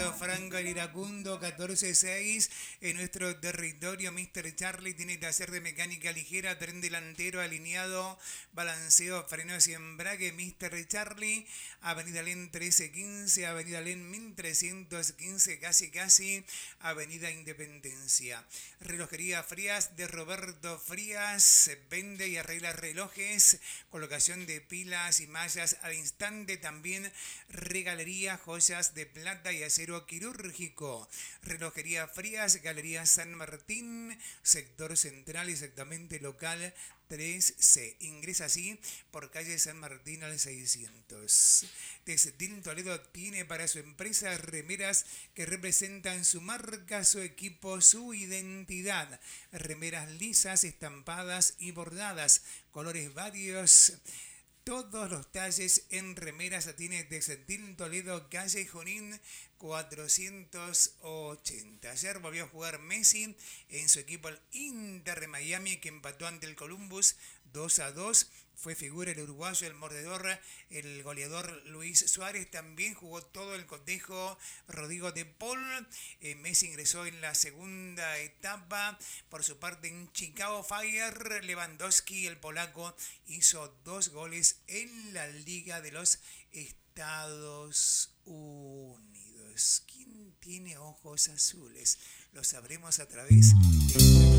Roberto Franco, el iracundo 14-6 en nuestro territorio. Mr. Charlie tiene taller de mecánica ligera, tren delantero alineado, balanceo, frenos y embrague. Mr. Charlie, Avenida Len 1315, Avenida Len 1315, casi, Avenida Independencia. Relojería Frías de Roberto Frías, vende y arregla relojes, colocación de pilas y mallas al instante. También regalería, joyas de plata y acero quirúrgico. Relojería Frías, Galería San Martín, sector central, exactamente local 3C. Ingresa así por calle San Martín al 600. Textil Toledo tiene para su empresa remeras que representan su marca, su equipo, su identidad. Remeras lisas, estampadas y bordadas, colores varios. Todos los talles en remeras tiene Textil Toledo, calle Junín 480. Ayer volvió a jugar Messi en su equipo el Inter de Miami, que empató ante el Columbus 2-2. Fue figura el uruguayo, el mordedor, el goleador Luis Suárez. También jugó todo el cotejo Rodrigo de Paul. Messi ingresó en la segunda etapa. Por su parte, en Chicago Fire, Lewandowski, el polaco, hizo 2 goles en la Liga de los Estados Unidos. ¿Quién tiene ojos azules? Lo sabremos a través de